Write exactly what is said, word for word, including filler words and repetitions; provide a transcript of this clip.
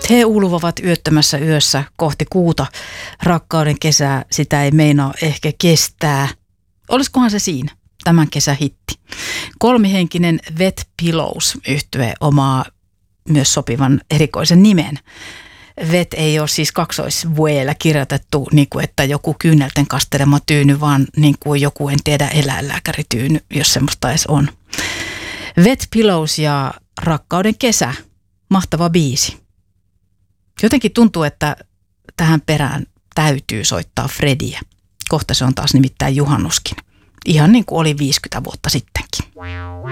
He ulvovat yöttömässä yössä kohti kuuta. Rakkauden kesää sitä ei meinaa ehkä kestää. Olisikohan se siinä? Tämän kesän hitti. Kolmihenkinen Wet Pillows -yhtye omaa myös sopivan erikoisen nimen. Wet ei ole siis kaksoisvueellä kirjoitettu, niin kuin että joku kyynelten kastelema tyyny, vaan niin kuin joku, en tiedä, eläinlääkärityyny, jos semmoista edes on. Wet Pillows ja Rakkauden kesä. Mahtava biisi. Jotenkin tuntuu, että tähän perään täytyy soittaa Frediä. Kohta se on taas nimittäin juhannuskin. Ihan niin kuin oli viisikymmentä vuotta sittenkin.